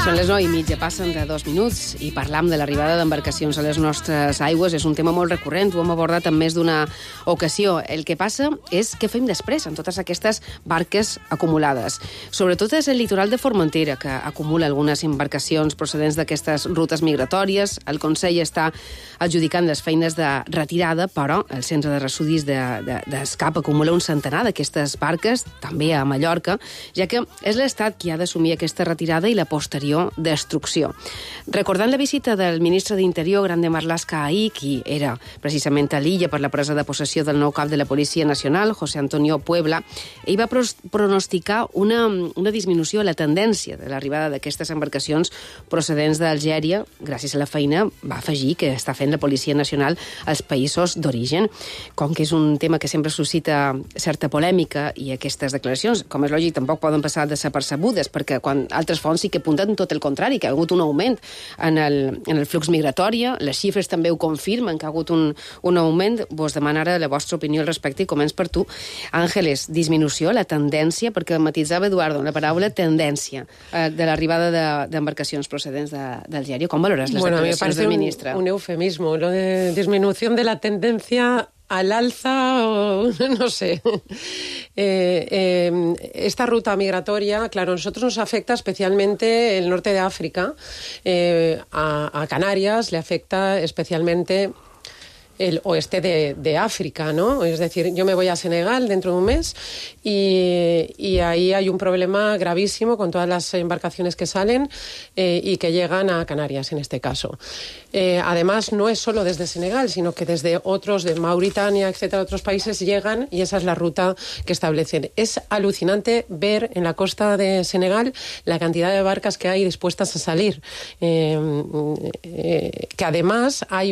Són les 9:30, passen de 2 minuts i parlam de l'arribada d'embarcacions a les nostres aigües. És un tema molt recurrent, ho hem abordat en més d'una ocasió. El que passa és què fem després amb totes aquestes barques acumulades. Sobretot és el litoral de Formentera, que acumula algunes embarcacions procedents d'aquestes rutes migratòries. El Consell està adjudicant les feines de retirada, però el centre de ressudis d'Escap acumula un centenar d'aquestes barques, també a Mallorca, ja que és l'Estat qui ha d'assumir aquesta retirada i la posterior destrucció. Recordant la visita del ministre d'Interior, Grande Marlaska, ahir, qui era precisament a l'illa per la presa de possessió del nou cap de la Policia Nacional, José Antonio Puebla, ell va pronosticar una disminució a la tendència de l'arribada d'aquestes embarcacions procedents d'Algèria. Gràcies a la feina, va afegir, que està fent la Policia Nacional als països d'origen. Com que és un tema que sempre suscita certa polèmica i aquestes declaracions, com és lògic, tampoc poden passar desapercebudes, perquè quan altres fonts sí que apunten tot el contrari, que ha hagut un augment en el flux migratori. Les xifres també ho confirmen, que ha hagut un augment. Vos demano ara la vostra opinió al respecte i començ per tu. Àngeles, disminució, la tendència, perquè matitzava Eduardo la paraula tendència de l'arribada d'embarcacions procedents d'Algèria. Com valores les declaracions del ministre? Un eufemismo, lo de disminución de la tendencia al alza, o no sé. Esta ruta migratoria, claro, a nosotros nos afecta especialmente el norte de África, a Canarias le afecta especialmente el oeste de África, ¿no? Es decir, yo me voy a Senegal dentro de un mes y ahí hay un problema gravísimo con todas las embarcaciones que salen y que llegan a Canarias en este caso. Además, no es solo desde Senegal, sino que desde otros, de Mauritania, etcétera, otros países llegan y esa es la ruta que establecen. Es alucinante ver en la costa de Senegal la cantidad de barcas que hay dispuestas a salir. Que además hay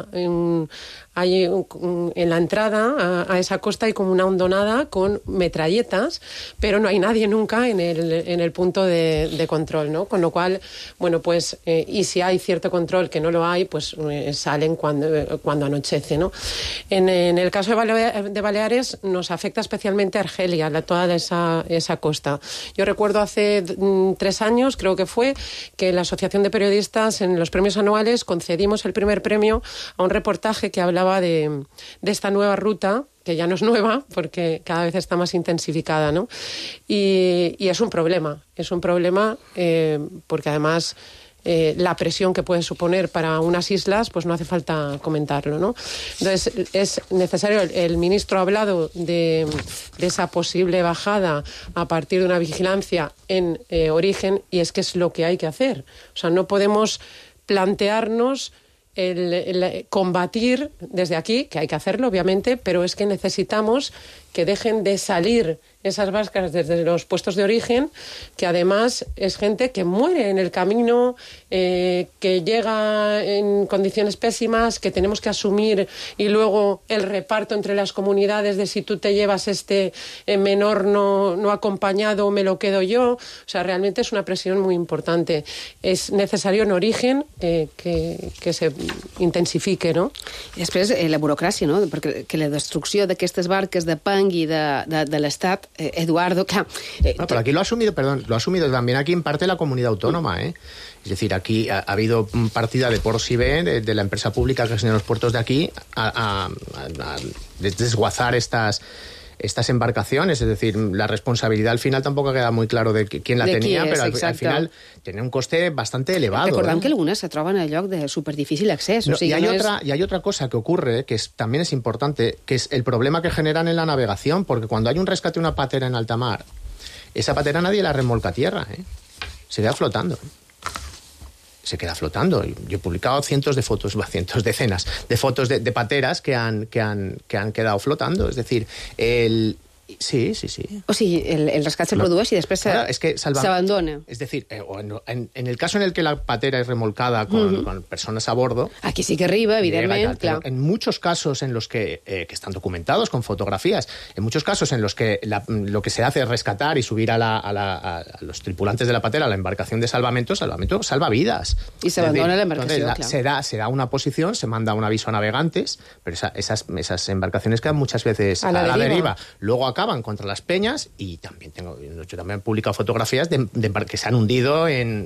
en la entrada a esa costa hay como una hondonada con metralletas, pero no hay nadie nunca en el punto de control, ¿no? Con lo cual, bueno, pues, y si hay cierto control que no lo hay, pues salen cuando anochece, ¿no? En el caso de Baleares nos afecta especialmente Argelia, toda esa costa. Yo recuerdo hace 3 años, creo que fue, que la Asociación de Periodistas en los premios anuales concedimos el primer premio a un reportaje que hablaba de esta nueva ruta, que ya no es nueva porque cada vez está más intensificada, ¿no? Y es un problema porque además la presión que puede suponer para unas islas, pues no hace falta comentarlo, ¿no? Entonces es necesario, el ministro ha hablado de esa posible bajada a partir de una vigilancia en origen, y es que es lo que hay que hacer. O sea, no podemos plantearnos el combatir desde aquí, que hay que hacerlo obviamente, pero es que necesitamos que dejen de salir esas barcas desde los puestos de origen, que además es gente que muere en el camino, que llega en condiciones pésimas, que tenemos que asumir, y luego el reparto entre las comunidades de si tú te llevas este menor no acompañado, me lo quedo yo. O sea, realmente es una presión muy importante. Es necesario en origen que se intensifique, no? I després la burocràcia, no? Perquè que la destrucció d'aquestes barques de Pangui de l'Estat, Eduardo, claro. No, pero aquí lo ha asumido también aquí en parte la comunidad autónoma, ¿eh? Es decir, aquí ha habido partida de Porsibe, de la empresa pública que gestiona los puertos de aquí, a desguazar estas embarcaciones. Es decir, la responsabilidad al final tampoco queda muy claro de quién la tenía, pero al final tenía un coste bastante elevado. Recordem que algunes se troben a lloc de superdifícil accés. No, y hay otra cosa que ocurre, que también es importante, que es el problema que generan en la navegación, porque cuando hay un rescate de una patera en alta mar, esa patera nadie la remolca a tierra, ¿eh? Se queda flotando. Se queda flotando. Yo he publicado decenas de fotos de pateras que han quedado flotando. Es decir, Sí. O sigui, el rescat se produeix i després s'abandona. Es decir, en el caso en el que la patera es remolcada con personas a bordo... Aquí sí que arriba, evidentment, clar. En muchos casos en los que están documentados con fotografías, en muchos casos en los que lo que se hace es rescatar y subir a los tripulantes de la patera a la embarcación de salvamento salva vidas. Y se abandona la embarcación, claro. Se da una posición, se manda un aviso a navegantes, pero esas embarcaciones quedan muchas veces a la deriva. Luego acaban contra las peñas y yo también he publicado fotografías de que se han hundido en